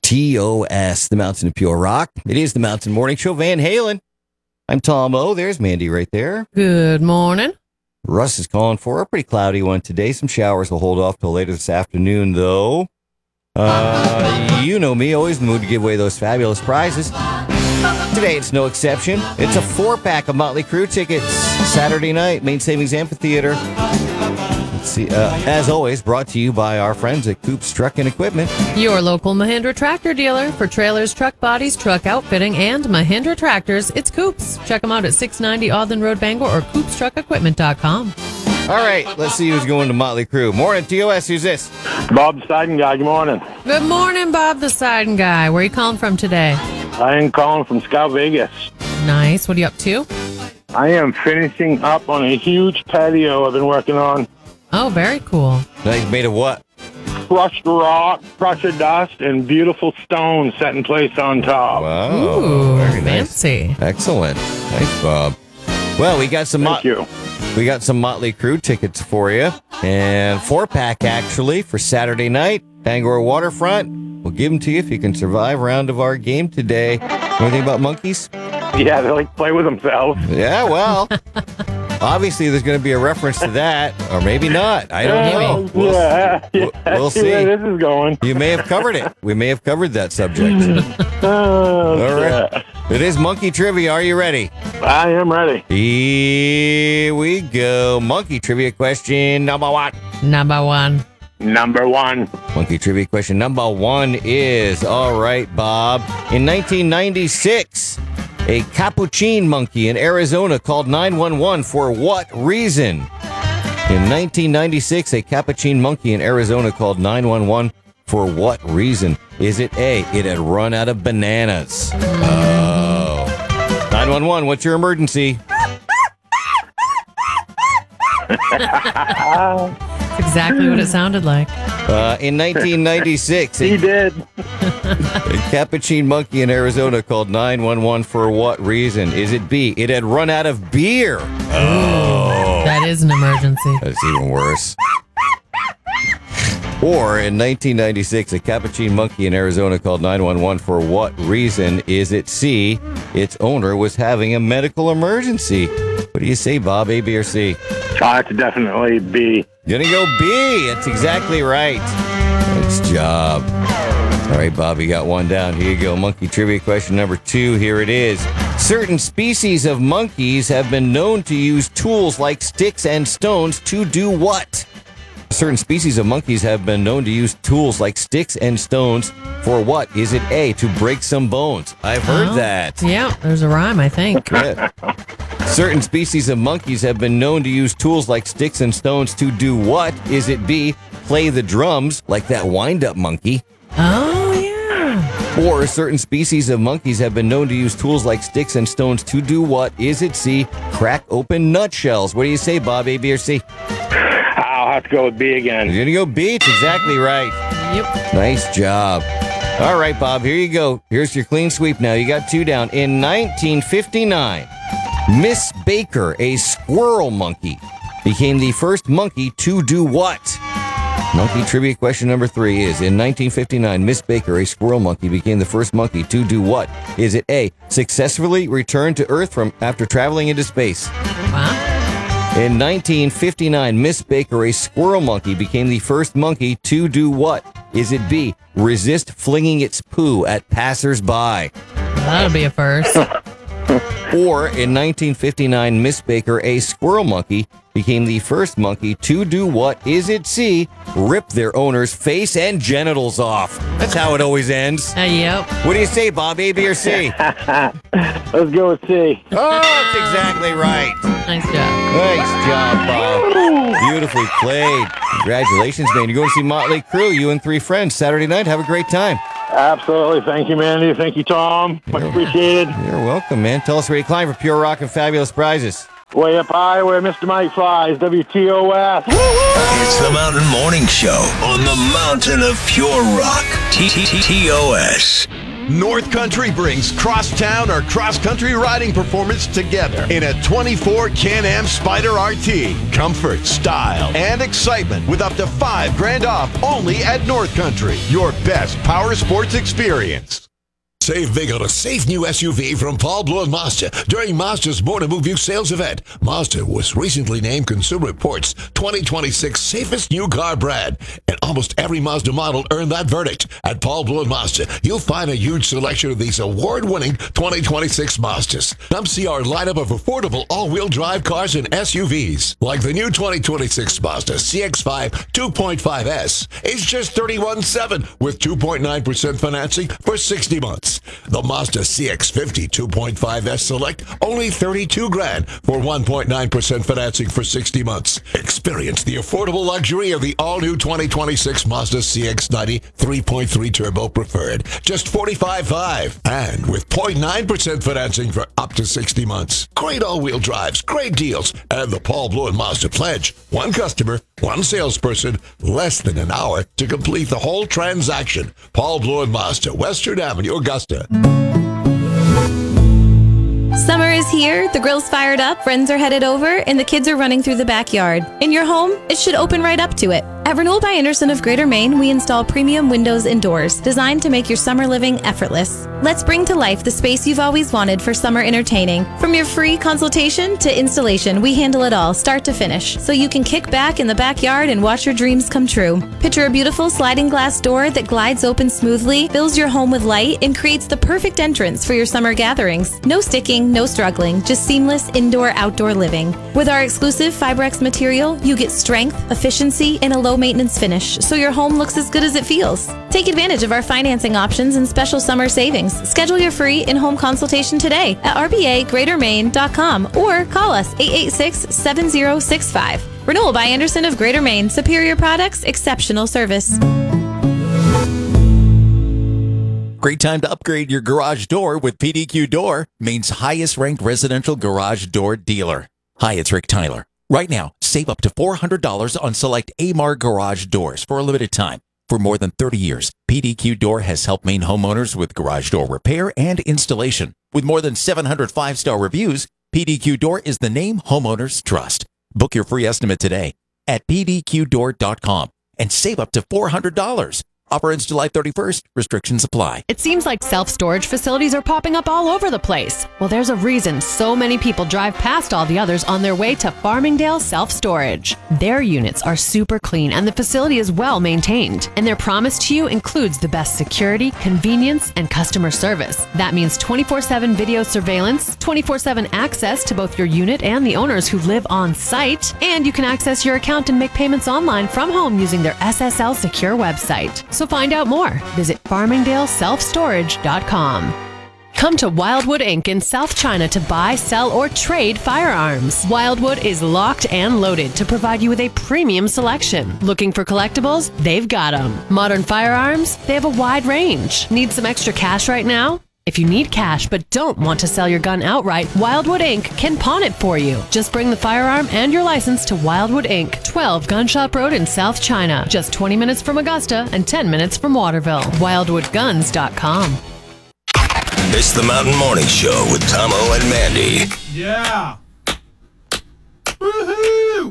TOS, the Mountain of Pure Rock. It is the Mountain Morning Show. Van Halen. I'm Tom O. There's Mandy right there. Good morning. Russ is calling for a pretty cloudy one today. Some showers will hold off till later this afternoon, though. You know me, always in the mood to give away those fabulous prizes. Today, it's no exception. It's a 4-pack of Motley Crue tickets. Saturday night, Main Savings Amphitheater. Let's see. As always, brought to you by our friends at Coops Truck and Equipment. Your local Mahindra tractor dealer for trailers, truck bodies, truck outfitting, and Mahindra tractors. It's Coops. Check them out at 690 Audlin Road, Bangor, or CoopsTruckEquipment.com. All right, let's see who's going to Motley Crue. Morning, TOS. Who's this? Bob the Siding Guy, good morning. Good morning, Bob the Siding Guy. Where are you calling from today? I am calling from Scout Vegas. Nice. What are you up to? I am finishing up on a huge patio I've been working on. Oh, very cool. Nice. Made of what? Crushed rock, crushed dust, and beautiful stone set in place on top. Wow. Ooh, Very nice. fancy. Excellent. Thanks, Bob. Well, we got some Thank you. We got some Motley Crue tickets for you, and 4-pack actually for Saturday night, Bangor Waterfront. We'll give them to you if you can survive a round of our game today. Anything about monkeys? Yeah, they like to play with themselves. Yeah, well, obviously there's going to be a reference to that, or maybe not. I don't know. We'll See see. where this is going. You may have covered it. We may have covered that subject. Oh, All right. It is Monkey Trivia. Are you ready? I am ready. Here we go. Monkey Trivia question number one. Number one. Number one. Monkey Trivia question number one is, all right, Bob. In 1996, a capuchin monkey in Arizona called 911 for what reason? In 1996, a capuchin monkey in Arizona called 911 for what reason? Is it A, it had run out of bananas? Oh. 911, what's your emergency? That's exactly what it sounded like. In 1996, He did. a capuchin monkey in Arizona called 911 for what reason? Is it B, it had run out of beer? Oh. That is an emergency. That's even worse. Or in 1996, a capuchin monkey in Arizona called 911 for what reason? Is it C, its owner was having a medical emergency? What do you say, Bob, A, B, or C? It's definitely B. Gonna go B. That's exactly right. Nice job. All right, Bob, you got one down. Here you go. Monkey trivia question number 2. Here it is. Certain species of monkeys have been known to use tools like sticks and stones to do what? Certain species of monkeys have been known to use tools like sticks and stones for what? Is it A, to break some bones? I've heard that. Yeah, there's a rhyme, I think. Yeah. Certain species of monkeys have been known to use tools like sticks and stones to do what? Is it B, play the drums like that wind-up monkey? Oh, yeah. Or certain species of monkeys have been known to use tools like sticks and stones to do what? Is it C, crack open nutshells? What do you say, Bob, A, B, or C? I'll have to go with B again. You're going to go B. It's exactly right. Yep. Nice job. All right, Bob, here you go. Here's your clean sweep now. You got 2 down. In 1959, Miss Baker, a squirrel monkey, became the first monkey to do what? Monkey trivia question number 3 is, in 1959, Miss Baker, a squirrel monkey, became the first monkey to do what? Is it A, successfully return to Earth from after traveling into space? Wow. In 1959, Miss Baker, a squirrel monkey, became the first monkey to do what? Is it B, resist flinging its poo at passers-by? That'll be a first. Or in 1959, Miss Baker, a squirrel monkey, became the first monkey to do what? Is it C, rip their owner's face and genitals off? That's how it always ends. Yep. What do you say, Bob, A, B, or C? Let's go with C. Oh, that's exactly right. Nice job. Nice job, Bob. Beautifully played. Congratulations, man. You're going to see Motley Crue, you and 3 friends, Saturday night. Have a great time. Absolutely. Thank you, Mandy. Thank you, Tom. Much appreciated. You're welcome, man. Tell us where you climb for Pure Rock and fabulous prizes. Way up high where Mr. Mike flies. WTOS. It's the Mountain Morning Show on the Mountain of Pure Rock. TOS. North Country brings crosstown or cross-country riding performance together in a 24 Can-Am Spyder RT. Comfort, style, and excitement with up to $5,000 off only at North Country. Your best power sports experience. Save big on a safe new SUV from Paul Blue and Mazda during Mazda's Born to Move You sales event. Mazda was recently named Consumer Reports 2026 safest new car brand, and almost every Mazda model earned that verdict. At Paul Blue and Mazda, you'll find a huge selection of these award-winning 2026 Mazdas. Come see our lineup of affordable all-wheel drive cars and SUVs, like the new 2026 Mazda CX-5 2.5S. It's just $31,700 with 2.9% financing for 60 months. The Mazda CX-50 2.5S Select, only $32,000 for 1.9% financing for 60 months. Experience the affordable luxury of the all-new 2026 Mazda CX-90 3.3 Turbo Preferred, just $45,500, and with 0.9% financing for up to 60 months. Great all-wheel drives, great deals, and the Paul Blue and Mazda Pledge. One customer, one salesperson, less than an hour to complete the whole transaction. Paul Blue and Mazda, Western Avenue, Augusta. Summer is here, the grill's fired up, friends are headed over, and the kids are running through the backyard. In your home, it should open right up to it. At Renewal by Anderson of Greater Maine, we install premium windows and doors designed to make your summer living effortless. Let's bring to life the space you've always wanted for summer entertaining. From your free consultation to installation, we handle it all, start to finish, so you can kick back in the backyard and watch your dreams come true. Picture a beautiful sliding glass door that glides open smoothly, fills your home with light, and creates the perfect entrance for your summer gatherings. No sticking, no struggling, just seamless indoor-outdoor living. With our exclusive Fibrex material, you get strength, efficiency, and a low-maintenance finish, so your home looks as good as it feels. Take advantage of our financing options and special summer savings. Schedule your free in-home consultation today at rbagreatermaine.com or call us 886-7065. Renewal by Anderson of Greater Maine. Superior products, exceptional service. Great time to upgrade your garage door with PDQ Door, Maine's highest-ranked residential garage door dealer. Hi, it's Rick Tyler. Right now, save up to $400 on select Amar garage doors for a limited time. For more than 30 years, PDQ Door has helped Maine homeowners with garage door repair and installation. With more than 700 5-star reviews, PDQ Door is the name homeowners trust. Book your free estimate today at pdqdoor.com and save up to $400. Offer ends July 31st. Restrictions apply. It seems like self-storage facilities are popping up all over the place. Well, there's a reason so many people drive past all the others on their way to Farmingdale Self-Storage. Their units are super clean and the facility is well maintained. And their promise to you includes the best security, convenience, and customer service. That means 24/7 video surveillance, 24/7 access to both your unit and the owners who live on site, and you can access your account and make payments online from home using their SSL secure website. So find out more. Visit farmingdaleselfstorage.com. Come to Wildwood Inc. in South China to buy, sell, or trade firearms. Wildwood is locked and loaded to provide you with a premium selection. Looking for collectibles? They've got them. Modern firearms? They have a wide range. Need some extra cash right now? If you need cash but don't want to sell your gun outright, Wildwood Inc. can pawn it for you. Just bring the firearm and your license to Wildwood Inc., 12 Gunshop Road in South China. Just 20 minutes from Augusta and 10 minutes from Waterville. WildwoodGuns.com. It's the Mountain Morning Show with Tomo and Mandy. Yeah. Woohoo!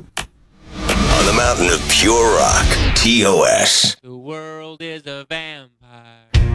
On the mountain of pure rock, TOS. The world is a vampire.